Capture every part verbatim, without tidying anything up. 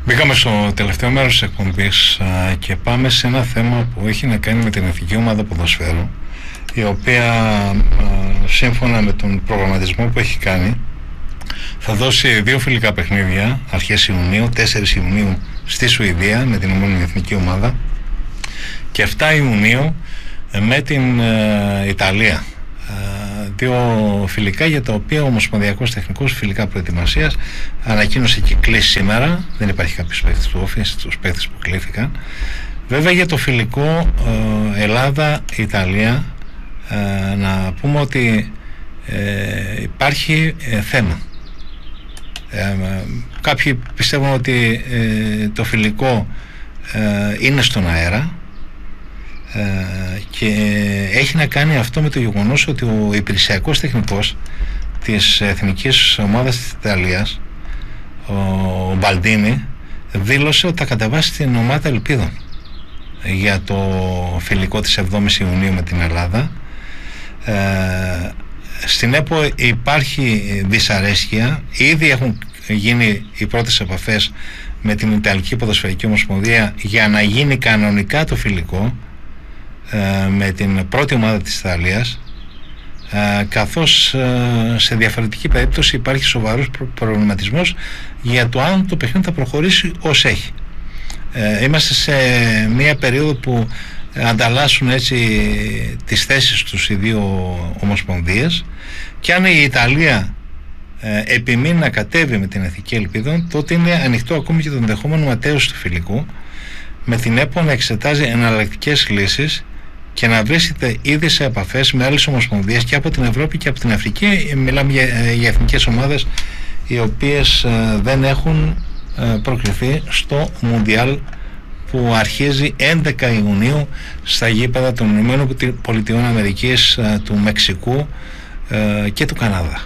Μπήκαμε στο τελευταίο μέρος της εκπομπής α, και πάμε σε ένα θέμα που έχει να κάνει με την Εθνική Ομάδα Ποδοσφαίρου, η οποία α, σύμφωνα με τον προγραμματισμό που έχει κάνει θα δώσει δύο φιλικά παιχνίδια αρχές Ιουνίου, τέσσερις Ιουνίου στη Σουηδία με την Ομόνια Εθνική Ομάδα και εφτά Ιουνίου με την α, Ιταλία. Δύο φιλικά για τα οποία ο Ομοσπονδιακός Τεχνικός φιλικά προετοιμασίας ανακοίνωσε και κλείσει σήμερα. Δεν υπάρχει κάποιος παίκτης του όφης, τους παίκτες που κλήθηκαν. Βέβαια για το φιλικό ε, Ελλάδα-Ιταλία ε, να πούμε ότι ε, υπάρχει ε, θέμα. Ε, κάποιοι πιστεύουν ότι ε, το φιλικό ε, είναι στον αέρα. Uh, και έχει να κάνει αυτό με το γεγονός ότι ο υπηρεσιακός τεχνικός της Εθνικής Ομάδας της Ιταλίας, ο Μπαλντίνι, δήλωσε ότι θα κατεβάσει την ομάδα Ελπίδων για το φιλικό της εβδόμης Ιουνίου με την Ελλάδα. Uh, στην ΕΠΟ υπάρχει δυσαρέσκεια, ήδη έχουν γίνει οι πρώτες επαφές με την Ιταλική Ποδοσφαιρική Ομοσπονδία για να γίνει κανονικά το φιλικό με την πρώτη ομάδα της Ιταλίας, καθώς σε διαφορετική περίπτωση υπάρχει σοβαρός προβληματισμός για το αν το παιχνίδι θα προχωρήσει ως έχει. Είμαστε σε μια περίοδο που ανταλλάσσουν έτσι τις θέσεις τους οι δύο ομοσπονδίες και αν η Ιταλία επιμείνει να κατέβει με την Εθνική Ελπίδων, τότε είναι ανοιχτό ακόμη και το ενδεχόμενο ματέωση του φιλικού, με την ΕΠΟ να εξετάζει εναλλακτικές λύσεις και να βρίσκεται ήδη σε επαφές με άλλες ομοσπονδίες και από την Ευρώπη και από την Αφρική. Μιλάμε για, για εθνικές ομάδες οι οποίες ε, δεν έχουν ε, προκριθεί στο Μουντιάλ που αρχίζει έντεκα Ιουνίου στα γήπεδα των Ηνωμένων Πολιτειών Αμερικής, ε, του Μεξικού ε, και του Καναδά.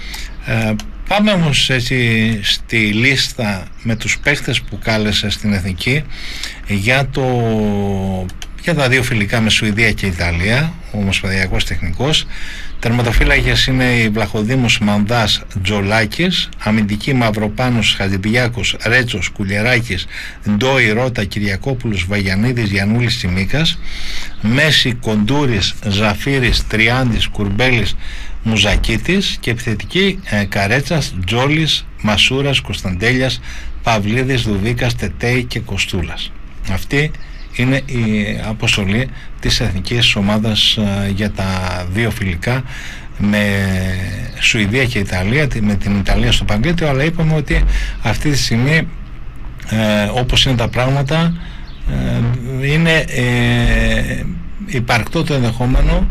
Ε, πάμε όμως έτσι στη λίστα με τους παίχτες που κάλεσε στην Εθνική για το για τα δύο φιλικά με Σουηδία και Ιταλία. Ο Ομοσπονδιακός Τεχνικός τερματοφύλακες είναι η Βλαχοδήμος Μανδάς Τζολάκης, αμυντική Μαυροπάνος Χατζηδιάκος Ρέτσος Κουλιεράκης Ντόι Ρώτα Κυριακόπουλος Βαγιανίδης Γιαννούλης Τσιμίκας, μέση Κοντούρης Ζαφύρης Τριάντης Κουρμπέλης Μουζακίτης και επιθετική ε, Καρέτσας Τζόλης Μασούρας Κωνσταντέλιας Παυλίδης Δουβίκας Τετέη και Κοστούλας. Αυτή είναι η αποστολή της Εθνικής Ομάδας uh, για τα δύο φιλικά με Σουηδία και Ιταλία, με την Ιταλία στο Παγκρίτιο, αλλά είπαμε ότι αυτή τη στιγμή uh, όπως είναι τα πράγματα uh, είναι uh, υπαρκτό το ενδεχόμενο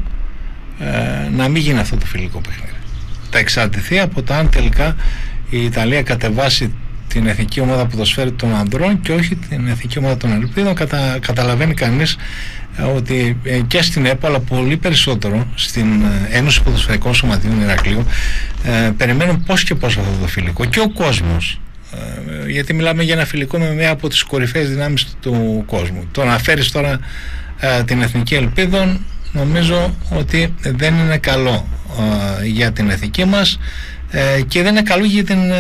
uh, να μην γίνει αυτό το φιλικό παιχνίδι. Θα εξαρτηθεί από το αν τελικά η Ιταλία κατεβάσει την Εθνική Ομάδα Ποδοσφαίρου των Ανδρών και όχι την Εθνική Ομάδα των Ελπίδων. Κατα, καταλαβαίνει κανείς ε, ότι ε, και στην ΕΠΟ, αλλά πολύ περισσότερο στην ε, Ένωση Ποδοσφαιρικών Σωματείων Ηρακλείου, ε, περιμένουν πώς και πώς αυτό το φιλικό και ο κόσμος, ε, γιατί μιλάμε για ένα φιλικό με μία από τις κορυφαίες δυνάμεις του κόσμου. Το να φέρεις τώρα ε, την Εθνική Ελπίδων νομίζω ότι δεν είναι καλό ε, για την εθνική μας ε, και δεν είναι καλό για την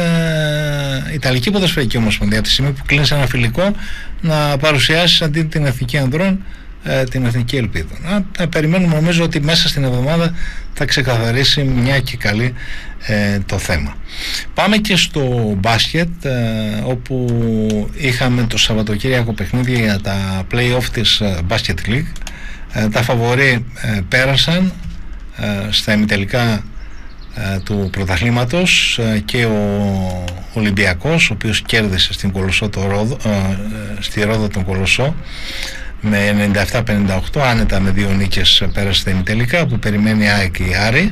ε, Ιταλική Ποδοσφαιρική Ομοσπονδία από τη στιγμή που κλείνει ένα φιλικό να παρουσιάσει αντί την Εθνική Ανδρών ε, την Εθνική Ελπίδα. Να, περιμένουμε, νομίζω ότι μέσα στην εβδομάδα θα ξεκαθαρίσει μια και καλή ε, το θέμα. Πάμε και στο μπάσκετ, ε, όπου είχαμε το Σαββατοκύριακο παιχνίδια για τα play-off της ε, Basket League. Ε, τα φαβορί ε, πέρασαν ε, στα ημιτελικά ε, του πρωταθλήματος ε, και ο Ολυμπιακός, ο οποίος κέρδισε στην Κολοσσό το Ρόδο, ε, στη Ρόδο τον Κολοσσό με ενενήντα επτά πενήντα οκτώ, άνετα με δύο νίκες πέρασε στα ημιτελικά, που περιμένει η ΑΕΚ η Άρη.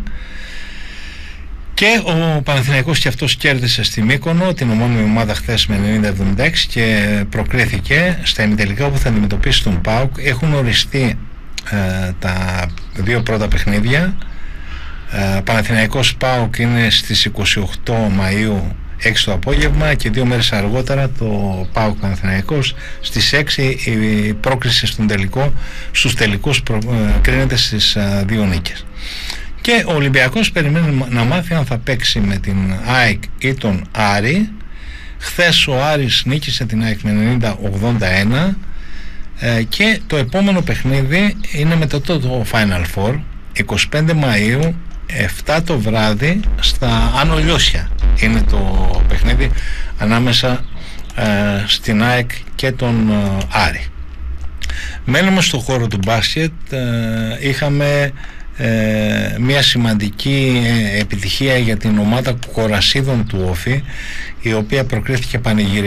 Και ο Παναθηναϊκός και αυτός κέρδισε στη Μύκονο την ομώνυμη ομάδα χθες με ενενήντα εβδομήντα έξι και προκρίθηκε στα ημιτελικά, όπου θα αντιμετωπίσει τον ΠΑΟΚ. Έχουν οριστεί ε, τα δύο πρώτα παιχνίδια. ε, Παναθηναϊκός ΠΑΟΚ είναι στις είκοσι οκτώ Μαΐου έξι το απόγευμα, και δύο μέρες αργότερα το ΠΑΟΚ Παναθηναϊκός στις έξι. Η πρόκριση στον τελικό, στους τελικούς προ, ε, κρίνεται στις ε, δύο νίκες. Και ο Ολυμπιακός περιμένει να μάθει αν θα παίξει με την ΑΕΚ ή τον Άρη Χθες ο Άρης νίκησε την ΑΕΚ με ενενήντα ογδόντα ένα ε, και το επόμενο παιχνίδι είναι μετά το, το Final Four, εικοστή πέμπτη Μαΐου, επτά το βράδυ στα Άνω Λιώσια είναι το παιχνίδι ανάμεσα ε, στην ΑΕΚ και τον ε, Άρη. Μένουμε στον χώρο του μπάσκετ. ε, είχαμε ε, μια σημαντική επιτυχία για την ομάδα Κορασίδων του Όφη, η οποία προκρίθηκε πανηγυρικά